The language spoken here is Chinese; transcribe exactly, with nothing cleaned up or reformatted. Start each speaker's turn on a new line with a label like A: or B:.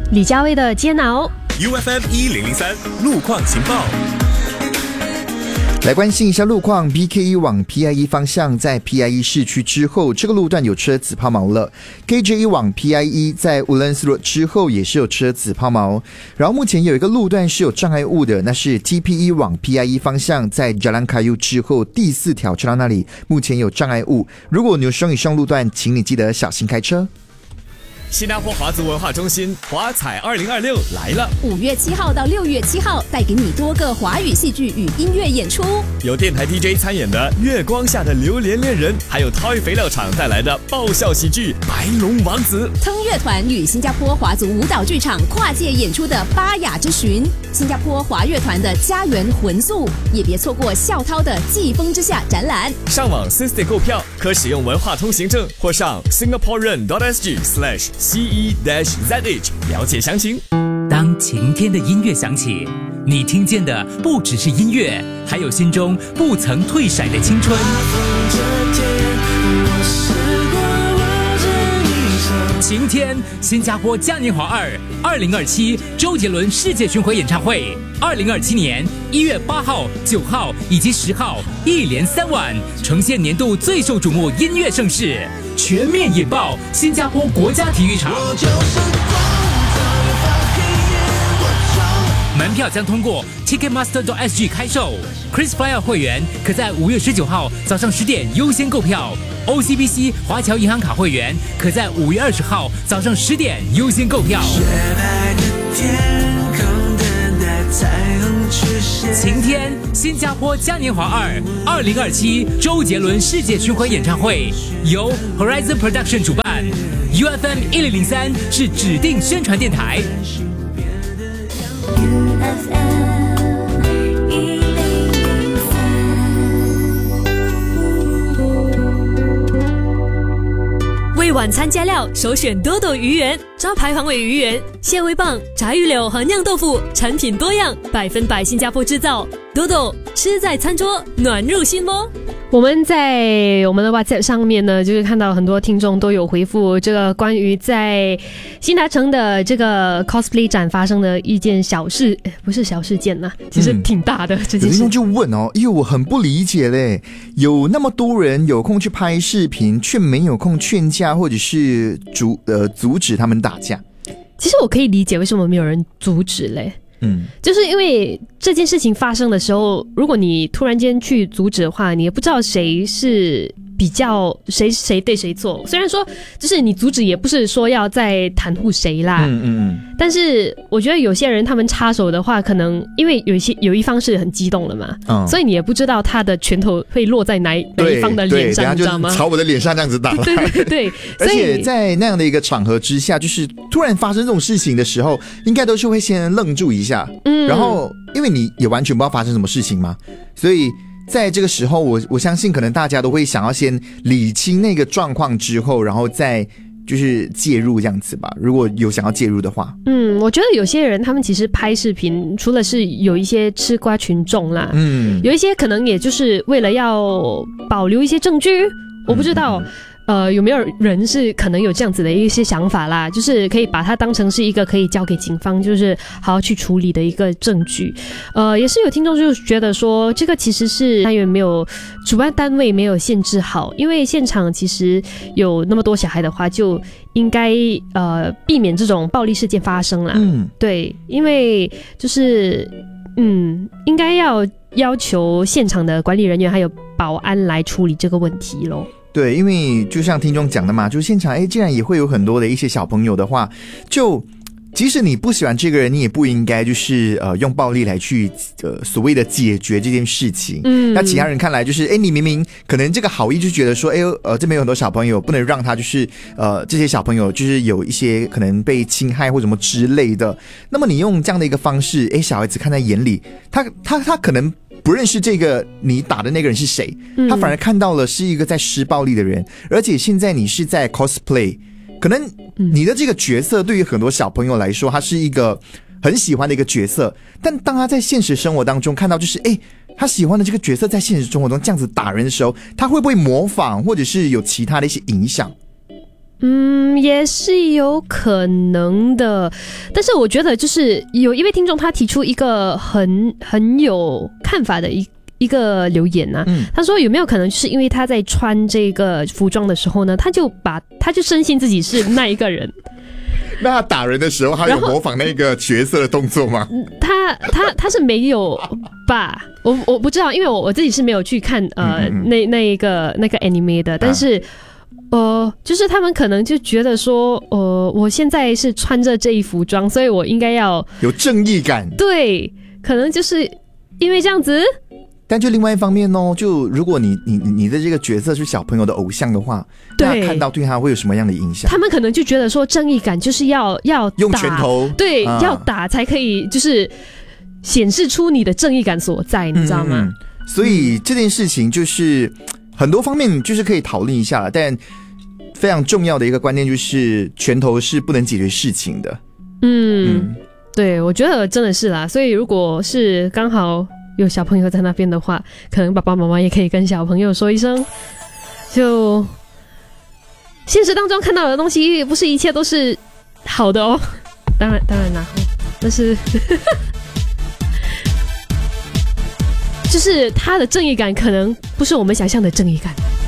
A: 李佳薇的煎熬。
B: U F M 一零零三路况情报。
C: 来关心一下路况 ，B K 一 往 P I 一 方向，在 P I 一 市区之后，这个路段有车子抛锚了。K J 一 往 P I 一 在 Woodlands Road 之后也是有车子抛锚。然后目前有一个路段是有障碍物的，那是 T P 一 往 P I 一 方向，在 Jalan Kayu 之后第四条车道那里目前有障碍物。如果你有使用以上路段，请你记得小心开车。
B: 新加坡华族文化中心华彩二零二六来了，
D: 五月七号到六月七号，带给你多个华语戏剧与音乐演出，
B: 有电台 D J 参演的《月光下的榴莲恋人》，还有 Toy 肥料厂带来的爆笑喜剧《白龙王子》。
D: 腾乐团与新加坡华族舞蹈剧场跨界演出的《巴雅之巡》，新加坡华乐团的《家园魂宿》，也别错过校涛的《季风之下》展览。
B: 上网 System 购票，可使用文化通行证或上 singaporean dot s g slash C E Z H 了解详情。
E: 当晴天的音乐响起，你听见的不只是音乐，还有心中不曾退闪的青春。晴天，新加坡嘉年华二二零二七周杰伦世界巡回演唱会，二零二七年一月八号、九号以及十号，一连三晚，呈现年度最受瞩目音乐盛事，全面引爆新加坡国家体育场。门票将通过 Ticketmaster dot S G 开售 ，KrisFlyer 会员可在五月十九号早上十点优先购票 ，O C B C 华侨银行卡会员可在五月二十号早上十点优先购票。晴天，新加坡嘉年华二二零二七周杰伦世界巡回演唱会由 Horizon Production 主办 ，U F M 一零零三是指定宣传电台。
A: 为晚餐加料，首选多多鱼圆，招牌黄尾鱼圆、蟹味棒、炸鱼柳和酿豆腐，产品多样，百分百新加坡制造。多多吃在餐桌，暖入心窝。我们在我们的 WhatsApp 上面呢，就是看到很多听众都有回复这个关于在新达城的这个 cosplay 展发生的一件小事，不是小事件啦，其实挺大的、嗯、这件事。有听众
C: 就问哦，因为我很不理解嘞，有那么多人有空去拍视频，却没有空劝架或者是阻呃阻止他们打架。
A: 其实我可以理解为什么没有人阻止嘞。
C: 嗯，
A: 就是因为这件事情发生的时候，如果你突然间去阻止的话，你也不知道谁是比较谁谁对谁错。虽然说就是你阻止也不是说要在袒护谁啦，
C: 嗯嗯嗯，
A: 但是我觉得有些人他们插手的话，可能因为有一些有一方是很激动了嘛，嗯，所以你也不知道他的拳头会落在哪哪一方的脸上，你知道吗？
C: 朝我的脸上这样子打了，
A: 对对对，
C: 而且在那样的一个场合之下，就是突然发生这种事情的时候，应该都是会先愣住一下，嗯，然后因为你也完全不知道发生什么事情嘛，所以在这个时候我我相信可能大家都会想要先理清那个状况之后，然后再就是介入这样子吧，如果有想要介入的话。
A: 嗯，我觉得有些人他们其实拍视频除了是有一些吃瓜群众啦，嗯，有一些可能也就是为了要保留一些证据，我不知道、嗯呃，有没有人是可能有这样子的一些想法啦，就是可以把它当成是一个可以交给警方就是好好去处理的一个证据。呃，也是有听众就觉得说这个其实是单元没有主办单位没有限制好，因为现场其实有那么多小孩的话，就应该呃避免这种暴力事件发生啦。
C: 嗯，
A: 对，因为就是嗯应该要要求现场的管理人员还有保安来处理这个问题咯。
C: 对，因为就像听众讲的嘛，就现场哎，既然也会有很多的一些小朋友的话，就即使你不喜欢这个人，你也不应该就是呃用暴力来去呃所谓的解决这件事情。嗯，那其他人看来就是哎，你明明可能这个好意就觉得说哎呃这边有很多小朋友，不能让他就是呃这些小朋友就是有一些可能被侵害或什么之类的。那么你用这样的一个方式，哎，小孩子看在眼里，他他他可能不认识这个你打的那个人是谁，他反而看到了是一个在施暴力的人，而且现在你是在 cosplay， 可能你的这个角色对于很多小朋友来说，他是一个很喜欢的一个角色，但当他在现实生活当中看到就是诶他喜欢的这个角色在现实生活中这样子打人的时候，他会不会模仿或者是有其他的一些影响？
A: 嗯，也是有可能的，但是我觉得就是有一位听众他提出一个很很有看法的一一个留言啊，嗯、他说有没有可能就是因为他在穿这个服装的时候呢，他就把他就深信自己是那一个人。
C: 那他打人的时候，他有模仿那个角色的动作吗？
A: 他他他是没有吧？我我不知道，因为我我自己是没有去看呃嗯嗯嗯那那一个那个 anime 的，但是。啊呃，就是他们可能就觉得说，呃，我现在是穿着这一服装，所以我应该要
C: 有正义感。
A: 对，可能就是因为这样子。
C: 但就另外一方面哦，就如果你你你的这个角色是小朋友的偶像的话，那看到对他会有什么样的影响？
A: 他们可能就觉得说，正义感就是要要打
C: 用拳头，
A: 对，
C: 啊、
A: 要打才可以，就是显示出你的正义感所在，你知道吗？
C: 嗯嗯、所以这件事情就是。很多方面就是可以讨论一下了，但非常重要的一个观念就是拳头是不能解决事情的。
A: 嗯，嗯对，我觉得真的是啦。所以如果是刚好有小朋友在那边的话，可能爸爸妈妈也可以跟小朋友说一声，就现实当中看到的东西不是一切都是好的哦。当然，当然啦，但是。就是他的正义感可能不是我们想象的正义感。